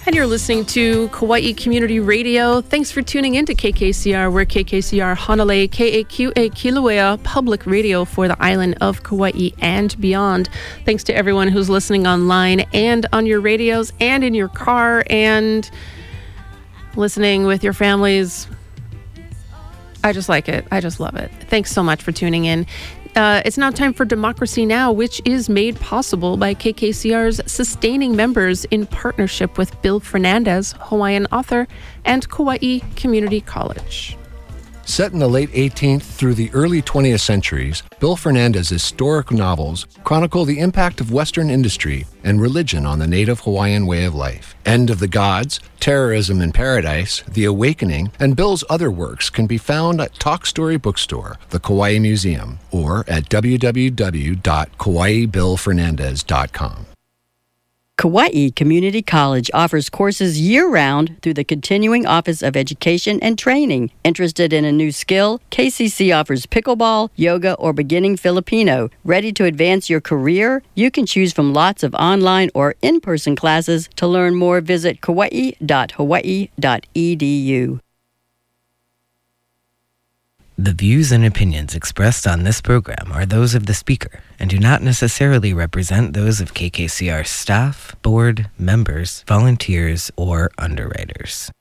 And you're listening to Kauai Community Radio. Thanks for tuning in to KKCR. We're KKCR Hanalei KAQA Kilauea Public Radio for the island of Kauai and beyond. Thanks to everyone who's listening online and on your radios and in your car and listening with your families. I just like it. I just love it. Thanks so much for tuning in. It's now time for Democracy Now!, which is made possible by KKCR's sustaining members in partnership with Bill Fernandez, Hawaiian author, and Kauai Community College. Set in the late 18th through the early 20th centuries, Bill Fernandez's historic novels chronicle the impact of Western industry and religion on the native Hawaiian way of life. End of the Gods, Terrorism in Paradise, The Awakening, and Bill's other works can be found at Talk Story Bookstore, the Kauai Museum, or at www.kawaibillfernandez.com. Kauai Community College offers courses year-round through the Continuing Office of Education and Training. Interested in a new skill? KCC offers pickleball, yoga, or beginning Filipino. Ready to advance your career? You can choose from lots of online or in-person classes. To learn more, visit kauai.hawaii.edu. The views and opinions expressed on this program are those of the speaker and do not necessarily represent those of KKCR staff, board, members, volunteers, or underwriters.